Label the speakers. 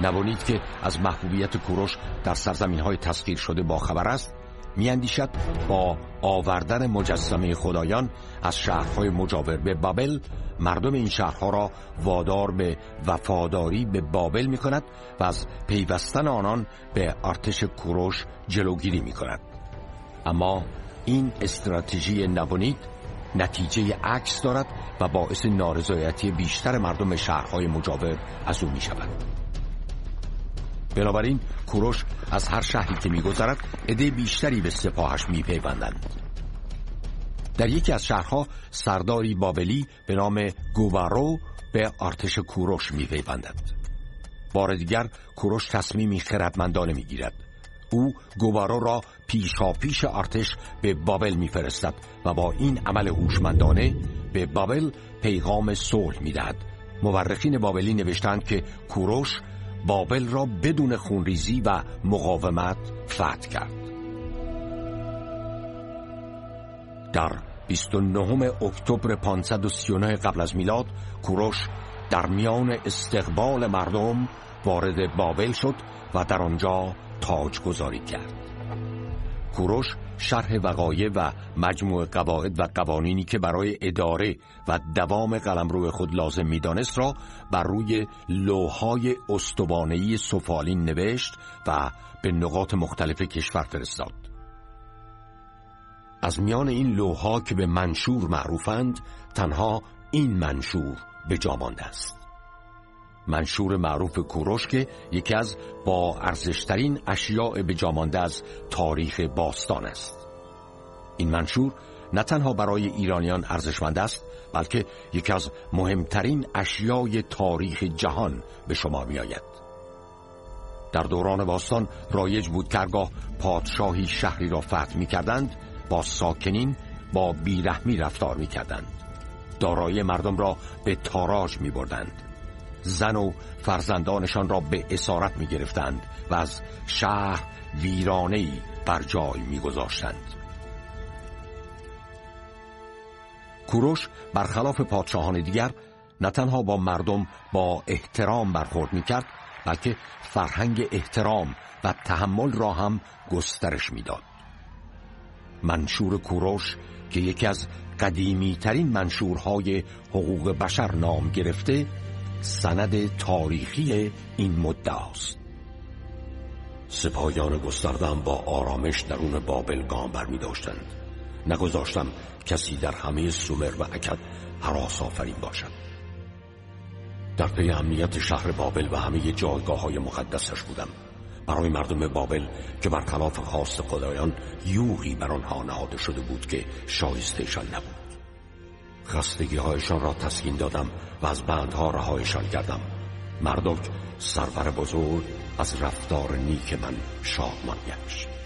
Speaker 1: نبونید که از محبوبیت کوروش در سرزمین‌های تسخیر شده باخبر است، می‌اندیشد با آوردن مجسمه خدایان از شهرهای مجاور به بابل مردم این شهرها را وادار به وفاداری به بابل می‌کند و از پیوستن آنان به ارتش کوروش جلوگیری می‌کند. اما این استراتژی نبونید نتیجه عکس دارد و باعث نارضایتی بیشتر مردم شهرهای مجاور از او می‌شود. بنابراین کوروش از هر شهری که می‌گذرد عده بیشتری به سپاهش می‌پیوندند. در یکی از شهرها سرداری بابلی به نام گوبارو به ارتش کوروش می‌پیوندد. بار دیگر کوروش تصمیمی خردمندانه می‌گیرد. او گوبارو را پیشاپیش ارتش به بابل می‌فرستد و با این عمل هوشمندانه به بابل پیغام صلح می‌دهد. مورخین بابلی نوشتند که کوروش بابل را بدون خونریزی و مقاومت فتح کرد. در 29 اکتبر 539 قبل از میلاد کوروش در میان استقبال مردم وارد بابل شد و در آنجا تاجگذاری کرد. کوروش شرح وقایع و مجموع قواعد و قوانینی که برای اداره و دوام قلمرو خود لازم می‌دانست را بر روی لوح‌های استوانه‌ای سفالین نوشت و به نقاط مختلف کشور فرستاد. از میان این لوح‌ها که به منشور معروفند تنها این منشور به جا مانده است. منشور معروف کوروش که یکی از با ارزشترین اشیاء به جا مانده از تاریخ باستان است. این منشور نه تنها برای ایرانیان ارزشمند است بلکه یکی از مهمترین اشیای تاریخ جهان به شمار می آید. در دوران باستان رایج بود که هرگاه پادشاهی شهری را فتح می کردند با ساکنین با بیرحمی رفتار می کردند. دارایی مردم را به تاراج می بردند. زن و فرزندانشان را به اسارت می گرفتند و از شهر ویرانه‌ای بر جای می گذاشتند. کوروش برخلاف پادشاهان دیگر نه تنها با مردم با احترام برخورد می کرد بلکه فرهنگ احترام و تحمل را هم گسترش می داد. منشور کوروش که یکی از قدیمی ترین منشورهای حقوق بشر نام گرفته سند تاریخی این مدعا است. سپاهیان گسترده‌ام با آرامش درون بابل گام برمی داشتند. نگذاشتم کسی در همه سومر و اکد هراس آفرین باشد. در پی امنیت شهر بابل و همه جایگاه‌های مقدسش بودم. برای مردم بابل که برخلاف خواست خدایان یوغی بر آنها نهاده شده بود که شایسته‌شان نبود. خستگی‌هایشان را تسکین دادم و از بندها رهایشان کردم. مردک سرور بزرگ از رفتار نیک من شادمان گشت.